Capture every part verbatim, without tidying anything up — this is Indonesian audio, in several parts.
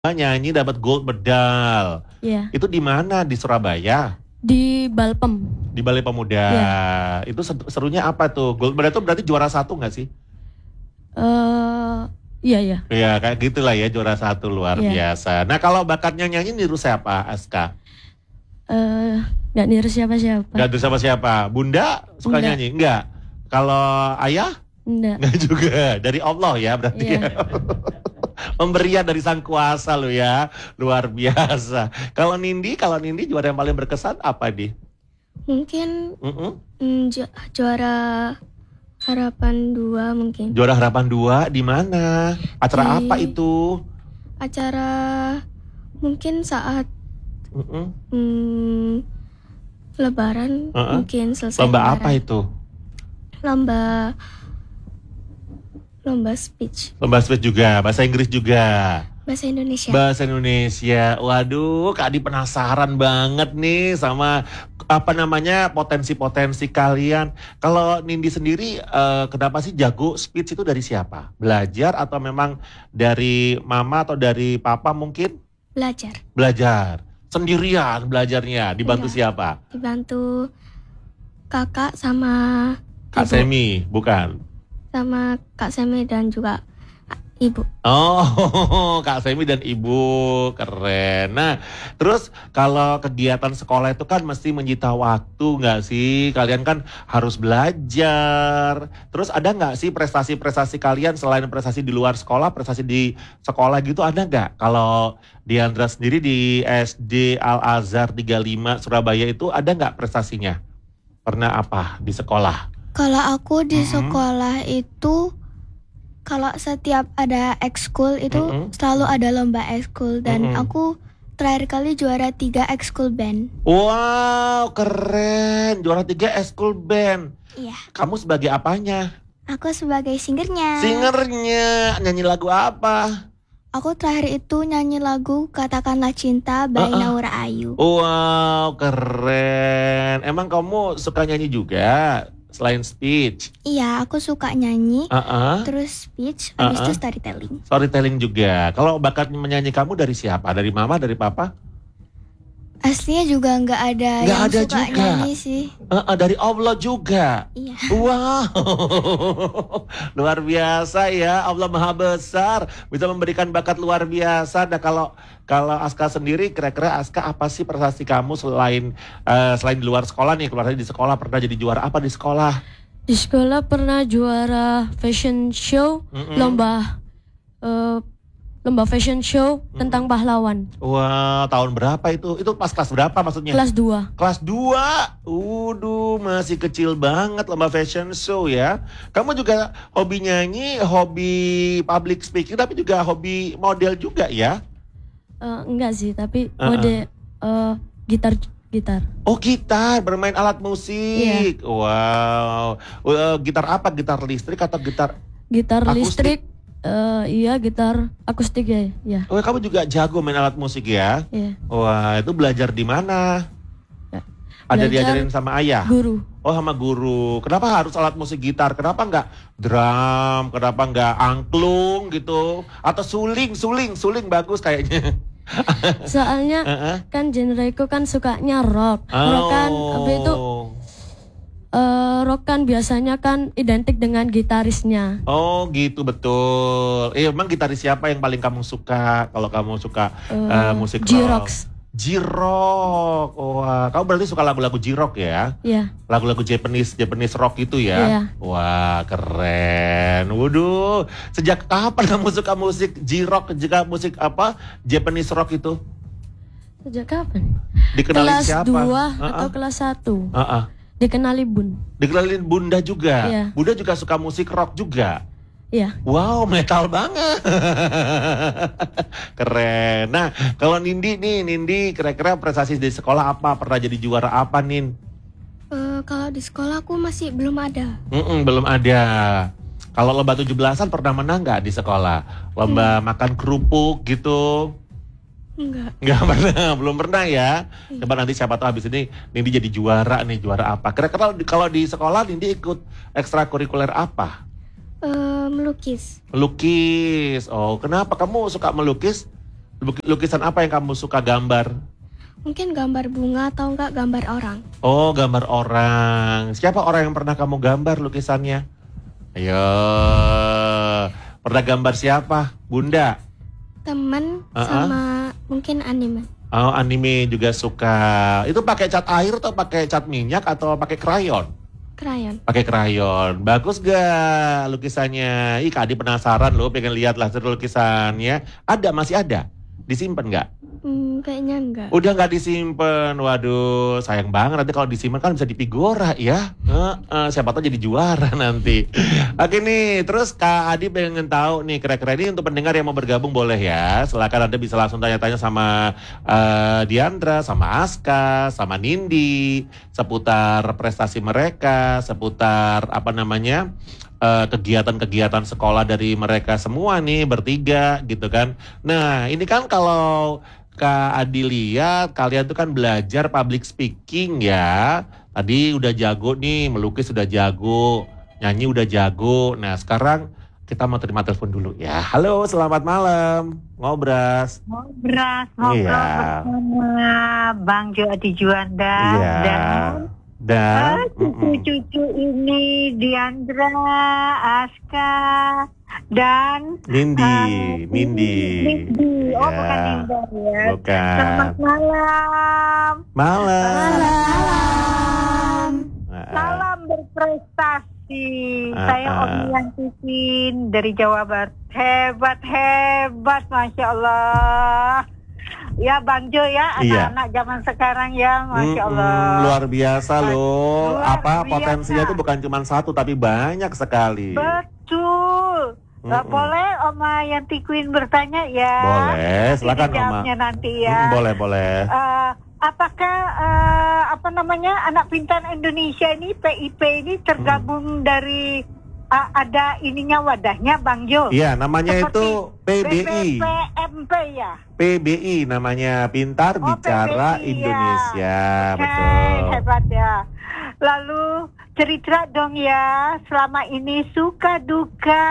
Nyanyi dapat gold medal. Iya. Itu di mana? Di Surabaya? Di Balpem. Di Balai Pemuda. Iya. Itu serunya apa tuh? Gold medal itu berarti juara satu nggak sih? Uh, iya ya. Iya kayak gitulah ya, juara satu, luar Iya. biasa. Nah kalau bakatnya nyanyi niru siapa, Aska? Uh, gak niru siapa-siapa. Gak niru siapa-siapa. Bunda suka Enggak. nyanyi? Enggak. Kalau ayah? Enggak. Enggak juga. Dari Allah ya berarti Iya. ya. Pemberian dari Sang Kuasa lo ya, luar biasa. Kalau Nindi, kalau Nindi juara yang paling berkesan apa di? Mungkin Mm-mm. mm, ju- juara harapan dua mungkin. Juara Harapan dua di mana? Acara Di- apa itu? Acara mungkin saat Mm-mm. mm, Lebaran Uh-uh. mungkin selesai. Lomba Lebaran. apa itu? Lomba lomba speech Lomba speech juga, bahasa Inggris juga. bahasa Indonesia. Bahasa Indonesia. Waduh, Kak Adi penasaran banget nih sama apa namanya potensi-potensi kalian. Kalau Nindi sendiri, eh, kenapa sih jago speech itu dari siapa? Belajar atau memang dari mama atau dari papa mungkin? Belajar Belajar. Sendirian belajarnya, dibantu Iya. siapa? dibantu kakak sama Kak ibu, Semi, bukan? sama Kak Semi dan juga ibu. Oh, Kak Semi dan Ibu, keren. Nah, terus kalau kegiatan sekolah itu kan mesti menyita waktu nggak sih? Kalian kan harus belajar. Terus ada nggak sih prestasi-prestasi kalian selain prestasi di luar sekolah, prestasi di sekolah gitu ada nggak? Kalau Diandra sendiri di S D Al-Azhar tiga puluh lima Surabaya itu ada nggak prestasinya? Pernah apa di sekolah? Kalau aku di Mhm. sekolah itu, kalau setiap ada ekskul itu Mhm. selalu ada lomba ekskul dan Mhm. aku terakhir kali juara tiga ekskul band. Wow, keren. Juara tiga eskul band. Iya. Kamu sebagai apanya? Aku sebagai singernya. Singernya. Nyanyi lagu apa? Aku terakhir itu nyanyi lagu Katakanlah Cinta by Uh-uh. Naura Ayu. Wow, keren. Emang kamu suka nyanyi juga selain speech? Iya, aku suka nyanyi, Uh-uh. terus speech, habis Uh-uh. itu storytelling. Storytelling juga. Kalau bakat menyanyi kamu dari siapa? Dari mama, dari papa? Aslinya juga nggak ada Nggak yang ada suka juga. nyanyi sih. Uh-uh, dari Allah juga. Iya. Wow, luar biasa ya, Allah Maha Besar, bisa memberikan bakat luar biasa. Nah kalau kalau Aska sendiri, kira-kira Aska apa sih prestasi kamu selain eh, selain di luar sekolah nih? Keluar di sekolah pernah jadi juara apa di sekolah? Di sekolah pernah juara fashion show, Mm-mm. lomba uh, lomba fashion show tentang pahlawan. Wah, tahun berapa itu? Itu pas kelas berapa maksudnya? Kelas dua. Kelas dua. Uduh, masih kecil banget lomba fashion show ya. Kamu juga hobi nyanyi, hobi public speaking, tapi juga hobi model juga ya? Uh, enggak sih, tapi Uh-uh. mode uh, gitar gitar. Oh, gitar, bermain alat musik. Wow. Uh, gitar apa? Gitar listrik atau gitar? Gitar Akustik? listrik, uh, iya gitar akustik ya, ya. Oh, kamu juga jago main alat musik ya? Iya. Wah, itu belajar di mana? Ya. Ada Belajar diajarin sama ayah? Guru. Oh, sama guru. Kenapa harus alat musik gitar? Kenapa nggak drum? Kenapa nggak angklung gitu? Atau suling, suling, suling bagus kayaknya. Soalnya Uh-uh. kan genreku kan sukanya rock. Rock kan apa itu eh, rock kan biasanya kan identik dengan gitarisnya. Oh gitu, betul. Eh, emang gitaris siapa yang paling kamu suka? Kalau kamu suka Eh, eh, musik J-Rocks. rock? J-Rock. Wah, kamu berarti suka lagu-lagu J-Rock ya? Iya. Lagu-lagu Japanese, Japanese rock itu ya? Iya. Wah, keren. Waduh, sejak kapan kamu suka musik J-Rock, juga musik apa? Japanese rock itu? Sejak kapan? Dikenalin Kelas siapa? dua Uh-uh. atau kelas satu? Uh-uh. Dikenali Bun. Dikenalin Bunda juga? Iya. Bunda juga suka musik rock juga? Iya. Wow, metal banget. Keren. Nah, kalau Nindi nih, Nindi kira-kira prestasi di sekolah apa? Pernah jadi juara apa, Nin? Eh, kalau di sekolah aku masih belum ada. Mm-mm, belum ada. Kalau lomba tujuh belasan pernah menang nggak di sekolah? Lomba makan kerupuk gitu? Enggak. Nggak pernah, belum pernah ya. Coba nanti siapa tahu habis ini Nindi jadi juara nih, juara apa? Kira-kira kalau di sekolah Nindi ikut ekstrakurikuler apa? Eh, melukis. Melukis. Oh, kenapa kamu suka melukis? Luk- Lukisan apa yang kamu suka gambar? Mungkin gambar bunga atau enggak gambar orang. Oh, gambar orang. Siapa orang yang pernah kamu gambar lukisannya? Ayo. Pernah gambar siapa? Bunda? Temen Uh-uh. sama mungkin anime. Oh, anime juga suka. Itu pakai cat air atau pakai cat minyak atau pakai krayon? Krayon. Pakai krayon. Bagus gak lukisannya? Ih, Kak Adi penasaran loh, pengen lihat lah lukisannya. Ada, masih ada? Disimpan nggak? Hmm, kayaknya enggak. Udah nggak disimpan. Waduh, sayang banget nanti kalau disimpan kan bisa dipigora ya. Heeh, siapa tahu jadi juara nanti. Oke nih, terus Kak Adi pengen tahu nih kira-kira ini untuk pendengar yang mau bergabung boleh ya. Silakan Anda bisa langsung tanya-tanya sama eh, Diandra, sama Aska, sama Nindi seputar prestasi mereka, seputar apa namanya? eh, kegiatan-kegiatan sekolah dari mereka semua nih bertiga gitu kan. Nah, ini kan kalau Kak Adi lihat kalian tuh kan belajar public speaking ya. Tadi udah jago nih, melukis udah jago, nyanyi udah jago. Nah sekarang kita mau terima telepon dulu ya. Halo, selamat malam, Ngobras. Ngobras, ngobrol Iya. bersama Bang Jo Adi Juanda Iya. dan Dan ah, mm-mm. cucu-cucu ini Diandra, Aska, dan Nindi, ah, Nindi. Nindi. Oh Ya, bukan Ninda ya. bukan. Selamat malam. Malam. Malam. Ah, Salam berprestasi. Ah, Saya ah. Om Yantisin dari Jawa Barat. Hebat, hebat, Masya Allah. Ya Bang Jo ya, Iya. anak-anak zaman sekarang ya, Masya mm-mm, Allah. luar biasa loh. Luar Apa biasa. potensinya tuh bukan cuma satu tapi banyak sekali. Betul. Nggak Mm-mm. boleh Oma Yanti Queen bertanya ya. Boleh, silakan Oma. Dijawabnya nanti ya. Mm, boleh, boleh. Eh, apakah eh, apa namanya anak pintar Indonesia ini P I P ini tergabung dari eh, ada ininya wadahnya Bang Jo? Iya, namanya Seperti itu P B I. B P P M P ya. P B I namanya, Pintar Oh, Bicara P B I, ya. Indonesia, Oke, betul. hebat ya. Lalu cerita dong ya, selama ini suka duka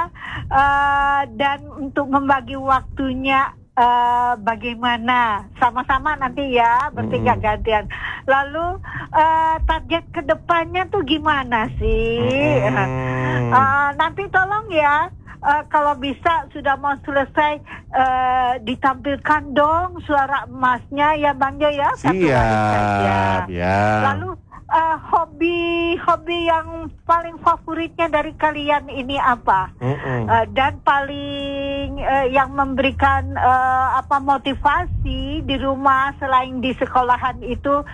eh, dan untuk membagi waktunya eh, bagaimana? Sama-sama nanti ya, bertiga Mm-mm. gantian. Lalu eh, target kedepannya tuh gimana sih? Mm-mm. Eh, nanti tolong ya. Eh, kalau bisa sudah mau selesai eh, ditampilkan dong suara emasnya ya Bang Jo ya. Satu hari saja. Siap, ya. Lalu eh, hobi hobi yang paling favoritnya dari kalian ini apa? Mm-mm. Eh, dan paling eh, yang memberikan eh, apa motivasi di rumah selain di sekolahan itu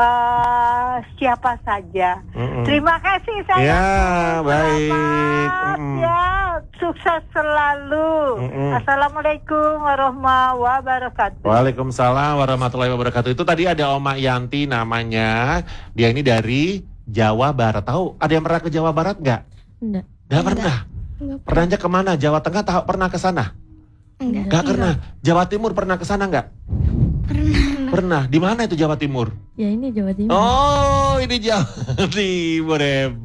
eh, siapa saja? Mm-mm. Terima kasih saya. Ya, baik. Selamat Mm-mm. ya, sukses selalu. Mm-mm. Assalamualaikum warahmatullahi wabarakatuh. Waalaikumsalam warahmatullahi wabarakatuh. Itu tadi ada Oma Yanti namanya. Dia ini dari Jawa Barat. Tahu? Ada yang pernah ke Jawa Barat nggak? Enggak. Nggak pernah. Enggak Pernah aja kemana? Jawa Tengah tahu pernah ke sana? Enggak. Nggak pernah. Jawa Timur pernah ke sana nggak? Pernah. Pernah. Di mana itu Jawa Timur? Ya ini Jawa Timur. Oh, ini Jawa Timur,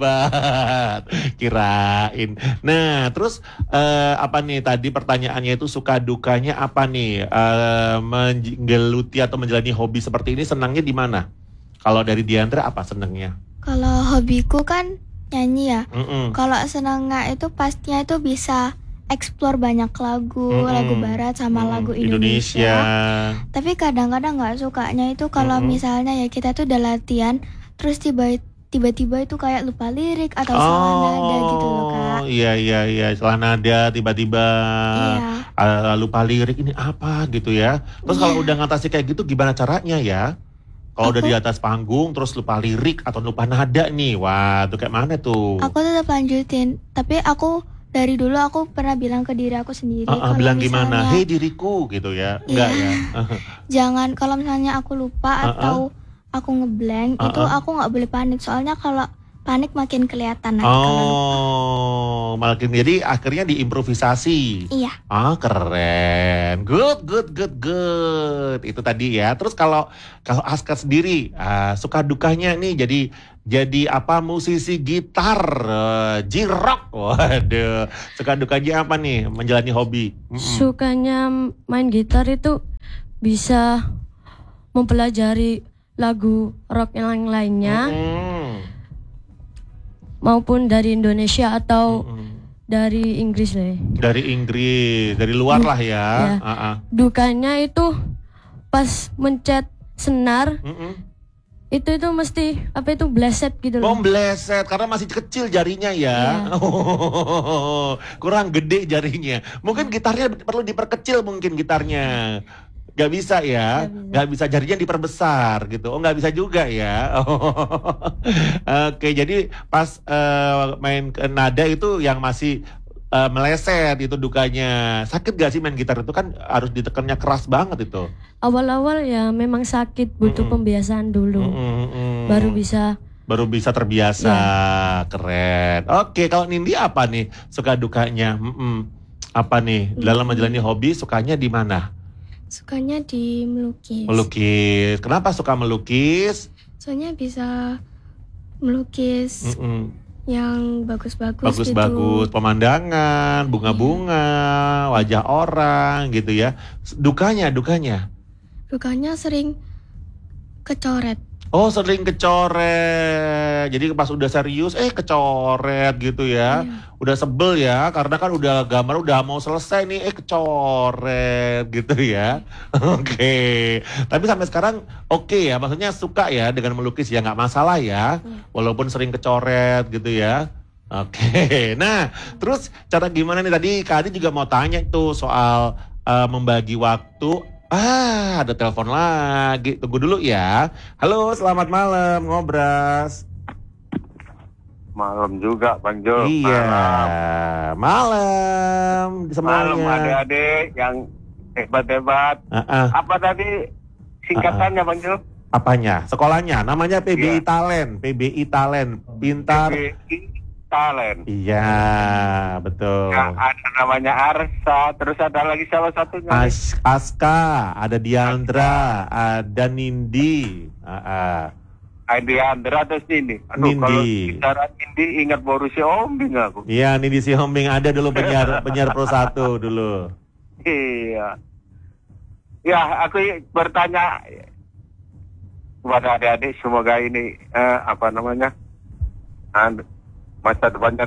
hebat. Kirain. Nah, terus eh, apa nih tadi pertanyaannya itu suka dukanya apa nih? Eh, menggeluti atau menjalani hobi seperti ini senangnya di mana? Kalau dari Diandra apa senangnya? Kalau hobiku kan nyanyi ya. Mm-mm. Kalau senangnya itu pastinya itu bisa explore banyak lagu, Mm-mm. lagu barat sama Mm-mm. lagu Indonesia. Indonesia. Tapi kadang-kadang nggak sukanya itu kalau Mm-mm. misalnya ya kita tuh udah latihan, terus tiba tiba-tiba itu kayak lupa lirik atau salah nada gitu loh Kak. Iya iya iya, salah nada tiba-tiba Iya. ah, lupa lirik ini apa gitu ya. Terus kalau Iya. udah ngatasi kayak gitu gimana caranya ya? Kalau udah Aku- di atas panggung terus lupa lirik atau lupa nada nih, wah tuh kayak mana tuh? Aku tetap lanjutin, tapi aku dari dulu aku pernah bilang ke diri aku sendiri Ah, ah, kalau bilang gimana? misalnya Hei diriku gitu ya? Enggak Iya. ya? jangan kalau misalnya aku lupa Ah, ah. atau aku ngeblank Ah, itu ah. aku nggak boleh panik soalnya kalau panik makin kelihatan nanti kalau lupa. Oh, makin jadi akhirnya diimprovisasi. Iya. Ah, keren. keren. Good, good, good, good. Itu tadi ya. Terus kalau kalau Aska sendiri uh, suka dukanya nih jadi jadi apa musisi gitar, uh, J-Rock. Waduh, suka dukanya apa nih menjalani hobi? Mm-mm. Sukanya main gitar itu bisa mempelajari lagu rock yang lainnya Mm-mm. maupun dari Indonesia atau Mm-mm. dari Inggris lah. Dari Inggris, dari luar lah ya. Ya. Uh-uh. Dukanya itu pas mencet senar Mm-mm. itu itu mesti apa itu bleset gitu Oh, loh. bleset karena masih kecil jarinya ya. Iya. Kurang gede jarinya. Mungkin gitarnya perlu diperkecil mungkin gitarnya. Gak bisa ya, Nggak bisa. gak bisa jarinya diperbesar gitu. Oh, gak bisa juga ya. Oke, jadi pas eh, main ke nada itu yang masih eh, meleset itu dukanya. Sakit gak sih main gitar itu kan harus ditekannya keras banget itu. Awal-awal ya memang sakit, butuh Mm-mm. pembiasaan dulu. Mm-mm. Baru bisa. Baru bisa terbiasa. Keren. Oke, kalau Nindi apa nih suka dukanya? Mm-mm. Apa nih dalam menjalani hobi sukanya di mana? Sukanya di melukis. Melukis. Kenapa suka melukis? Soalnya bisa melukis Mm-mm. yang bagus-bagus Bagus-bagus, gitu. pemandangan, bunga-bunga, wajah orang gitu ya. Dukanya, dukanya. Dukanya sering kecoret. Oh, sering kecoret. Jadi pas udah serius, eh kecoret gitu ya. Iya. Udah sebel ya, karena kan udah gambar udah mau selesai nih, eh kecoret gitu ya. Oke. Tapi sampai sekarang oke ya, maksudnya suka ya dengan melukis ya, nggak masalah ya. Walaupun sering kecoret gitu ya. Oke. Nah, terus cara gimana nih tadi Kak Adi juga mau tanya tuh soal eh, membagi waktu. Ah, ada telepon lagi. Tunggu dulu ya. Halo, selamat malam, Ngobras. Malam juga Bang Jo. Iya, Malam. malam semuanya. Malam adik-adik yang hebat-hebat. Ah, ah. Apa tadi singkatannya Bang Jo? Apanya? Sekolahnya, namanya P B I Iya. Talent. P B I Talent, pintar. P B I Talent. Iya, betul. Ya, ada namanya Arsa, terus ada lagi salah satunya. As Aska, ada Diandra, ada Nindi. Ah, ah. Adi Andra terus Nindi. Aduh, Nindi. kalau bicara Nindi ingat Borussia Ombing aku. Iya, Nindi si Hombing ada dulu penyiar penyiar Pro satu dulu. Iya. Ya, aku bertanya kepada adik-adik, semoga ini eh, apa namanya and, masa depannya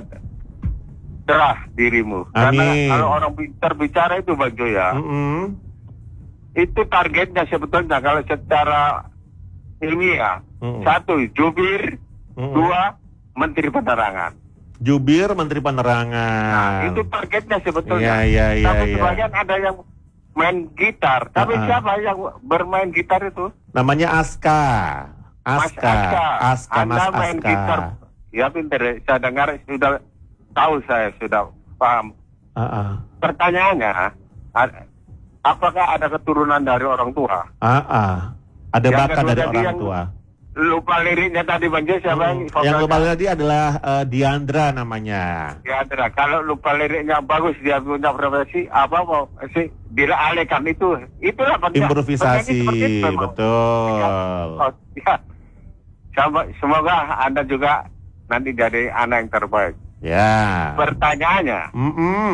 cerah dirimu. Karena Amin. kalau orang pintar bicara itu Bang Jo ya, Mm-mm. itu targetnya sebetulnya kalau secara ilmiah. Mm-mm. Satu, jubir. Mm-mm. Dua, menteri penerangan. Jubir Menteri Nah, Penerangan. itu targetnya sebetulnya. Iya, iya, iya, Tapi iya. sebagian ada yang main gitar. Tapi Uh-uh. siapa yang bermain gitar itu? Namanya Aska. Mas Aska. Aska, Mas Anda main Aska. gitar. Ya pinter, saya dengar sudah tahu, saya sudah paham. Ah, Pertanyaannya, a- apakah ada keturunan dari orang tua? ah, ah. Ada Yang bakat kedua dari tadi orang yang tua. Lupa liriknya tadi Bang Jo, siapa yang Hmm. Yang lupa vokalnya? tadi adalah eh, Diandra namanya. Ya, Andra. Kalau lupa liriknya bagus, dia punya profesi apa mau sih dialihkan itu, itulah penting. Improvisasi, Penyanyi seperti itu memang. betul. Oh, ya. Sama- Semoga Anda juga nanti jadi anak yang terbaik. Ya. Pertanyaannya, Mm-mm.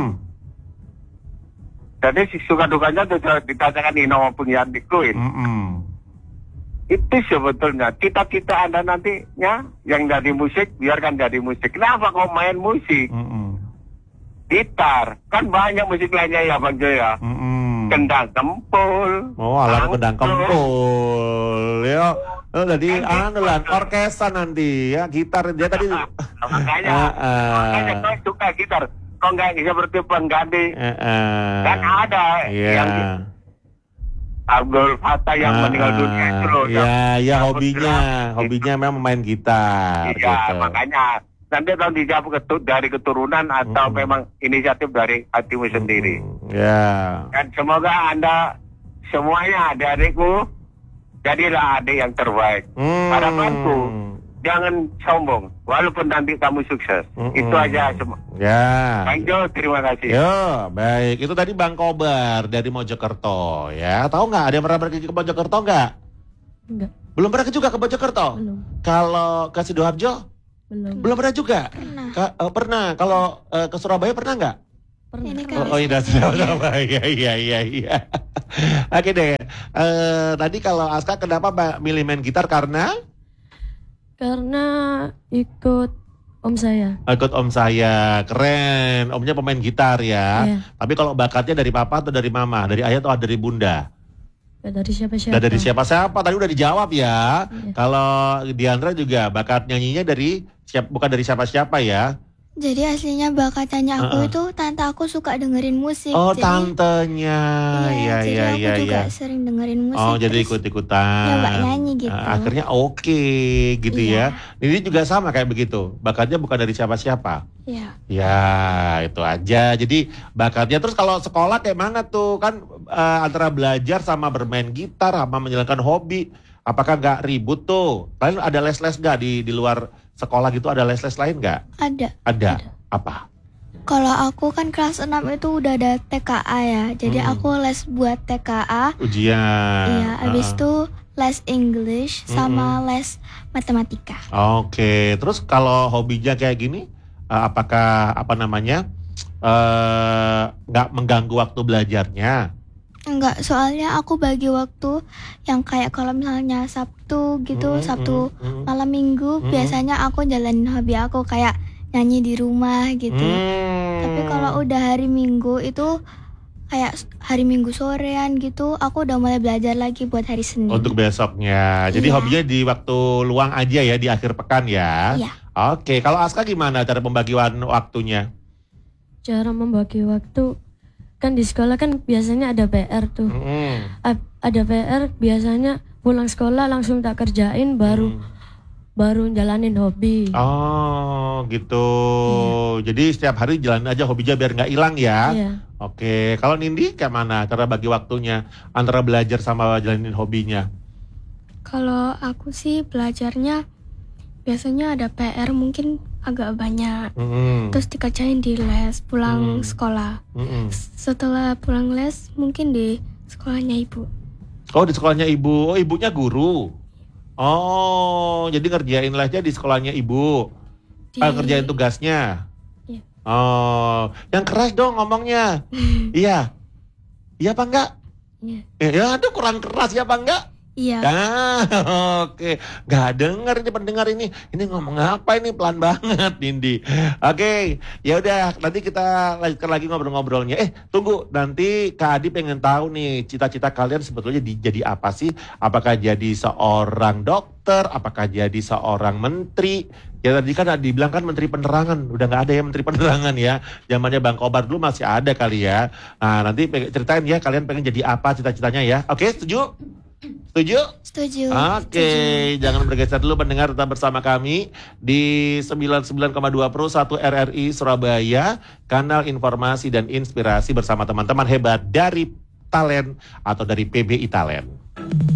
jadi si suka dukanya sudah dikatakan ini nama penyiar di Queen. Mm-mm. Itu sebetulnya cita-cita Anda nantinya yang jadi musik, biarkan jadi musik. Kenapa kok main musik? Mm-mm. Gitar, kan banyak musik lainnya ya Bang Jo ya. Mm-mm. Kendang kempul. Oh, alat kendang angklung. kempul. Ya, oh, jadi anu lah, orkesan nanti ya, gitar dia tadi. Nah, makanya, Ah, ah. makanya saya suka gitar. Kok nggak seperti pengganti? Eh, eh. Kan ada Iya. yang Abdul Fattah yang Ah, meninggal ah. dunia itu loh. Iya, yang- iya yang hobinya, bergerak. hobinya memang main gitar. Iya, gitu. makanya nanti tahu dijawab ketu- dari keturunan atau Mm-mm. memang inisiatif dari hatimu sendiri. Mm, ya. Dan semoga Anda semuanya adik-adikku jadilah adik yang terbaik. Hmm. Harapanku jangan sombong, walaupun nanti kamu sukses. Mm-mm. Itu aja semua. Ya. Bang Jo, terima kasih. Yo, baik. Itu tadi Bang Kobar dari Mojokerto ya. Tahu nggak ada yang pernah pergi ke Mojokerto nggak? Enggak, Belum pernah juga ke Mojokerto? belum. Kalau ke Sidoarjo? Belum. Belum pernah juga? Pernah. Ka- eh, pernah. Kalau eh, ke Surabaya pernah nggak? Pernah. Ini kan Oh, oh iya, Surabaya. Iya, iya, iya, iya. Oke deh. Eh, tadi kalau Aska kenapa Mbak milih main gitar karena Karena ikut om saya. ikut om saya. Keren. Omnya pemain gitar ya. Iya. Tapi kalau bakatnya dari papa atau dari mama? Dari ayah atau dari bunda? Gak dari siapa-siapa. Nggak dari siapa-siapa, tadi udah dijawab ya. Iya. Kalau Diandra juga bakat nyanyinya dari siap, bukan dari siapa-siapa ya. Jadi aslinya bakatnya aku Uh-uh. itu tante aku suka dengerin musik. Oh, jadi, tantenya. Iya, Iya, jadi iya, aku iya, juga iya. sering dengerin musik. Oh, jadi terus ikut-ikutan. nyoba nyanyi gitu. Ah, akhirnya oke gitu Iya. ya. Ini juga sama kayak begitu. Bakatnya bukan dari siapa-siapa. Iya. Ya, itu aja. Jadi bakatnya terus kalau sekolah kayak mana tuh? Kan eh, antara belajar sama bermain gitar sama menjalankan hobi, apakah nggak ribut tuh? Kalian ada les-les nggak di di luar sekolah gitu? Ada les-les lain nggak? Ada. Ada. Apa? Kalau aku kan kelas enam itu udah ada T K A ya. Jadi Hmm. aku les buat T K A. Ujian. Iya, habis Ah. itu les English sama les matematika. Oke, terus kalau hobinya kayak gini, eh, apakah apa namanya eh, nggak mengganggu waktu belajarnya? Enggak, soalnya aku bagi waktu yang kayak kalau misalnya Sabtu gitu, Mm, Sabtu mm, mm. malam Minggu, Mm. biasanya aku jalanin hobi aku kayak nyanyi di rumah gitu. Hmm. Tapi kalau udah hari Minggu itu kayak hari Minggu sorean gitu, aku udah mulai belajar lagi buat hari Senin. Untuk besoknya. Jadi Iya. hobinya di waktu luang aja ya, di akhir pekan ya. Iya. Oke, kalau Aska gimana cara pembagian waktunya? Cara membagi waktu, kan di sekolah kan biasanya ada P R tuh. Mm-mm. A- Ada P R biasanya pulang sekolah langsung tak kerjain baru Mm. baru jalanin hobi. Oh, gitu. Jadi setiap hari jalanin aja hobinya biar nggak hilang ya. Iya. Oke, kalau Nindi kayak mana cara bagi waktunya antara belajar sama jalanin hobinya? Kalau aku sih belajarnya biasanya ada P R mungkin agak banyak. Mm-mm. Terus dikerjain di les pulang Hmm. sekolah. Mm-mm. Setelah pulang les mungkin di sekolahnya ibu. Oh, di sekolahnya ibu. Oh, ibunya guru. Oh, jadi ngerjain lesnya di sekolahnya ibu. Di- Ah, ngerjain tugasnya. Iya. Oh, yang keras dong ngomongnya. Iya. Iya apa enggak? Iya. Eh, ya, aduh kurang keras ya apa enggak? Iya. Ah, oke. Gak denger ini pendengar ini. Ini ngomong apa ini pelan banget, Nindi. Oke, ya udah nanti kita lanjutkan lagi ngobrol-ngobrolnya. Eh, tunggu. Nanti Kak Adi pengen tahu nih cita-cita kalian sebetulnya di, jadi apa sih? Apakah jadi seorang dokter? Apakah jadi seorang menteri? Ya tadi kan dibilang kan menteri penerangan. Udah nggak ada ya menteri penerangan ya. Zamannya Bang Kobar dulu masih ada kali ya. Nah, nanti pengen- ceritain ya kalian pengen jadi apa cita-citanya ya. Oke, setuju? Setuju? Setuju. Oke, jangan bergeser dulu pendengar, tetap bersama kami di sembilan puluh sembilan koma dua Pro satu R R I Surabaya, kanal informasi dan inspirasi bersama teman-teman hebat dari Talent atau dari P B I Talent.